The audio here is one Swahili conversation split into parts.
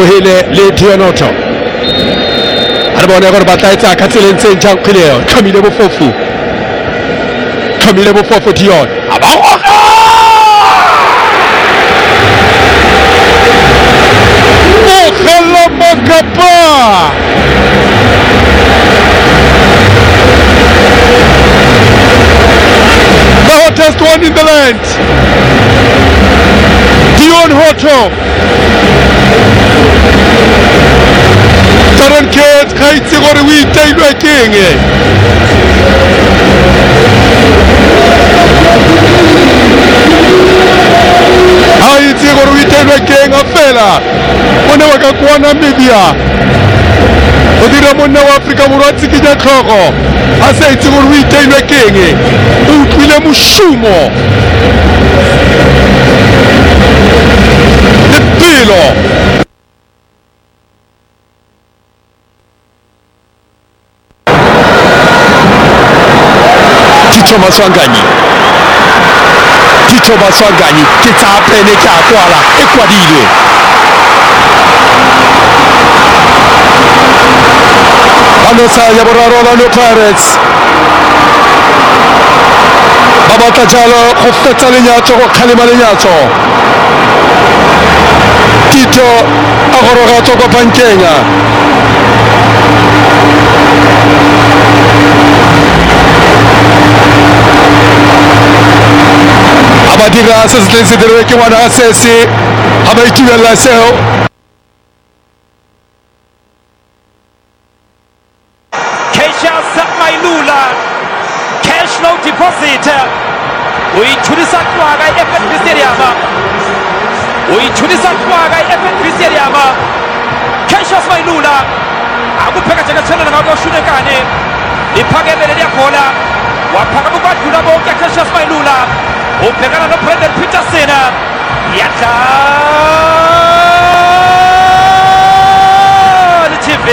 fetohile le Dionoto a bona gore ba tla etsa ka tseleng tse ntjang khileo tlhomile bofofu Dion a ba goga Mogela Makapa the hottest one in the land Dion Hoto Taran Kids ga itse gore o itailwe keng ha itse gore o itailwe keng a fela mone wa ka kwana media o dira monna wa Afrika Borwa tsikenya tlhogo a sa itse gore o itailwe keng o utlwile moshumo le pelo Tito Maswanganyi ke tsa pene ke a kwala e kwadilwe Banosa ya boraro ba no Pirates ba batla jalo go fetsa lenyatso go khalema lenyatso Tito a goroga tso go pankenya Abadira se se dirwe ke wana a sese ha ba ituela seo Cassius Mailula cash no deposit uyithulisa kwaga eFNB Stadium Cassius Mailula akupheka njengethela ngakoshunekane iphakemele liyabhola waphaka kubadlula bonke Cassius Mailula ubhekana no Brendan Peterson yadla TV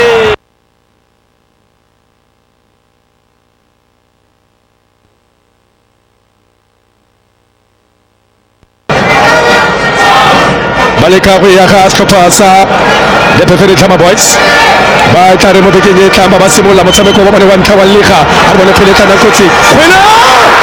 Baleka go ya ga setlhopha sa the Preferred Tama Boys ba tla re mo bekeng e tlang ba simolla motshameko wa bone wa ntlha wa liga a bone kgwele tla na kotsi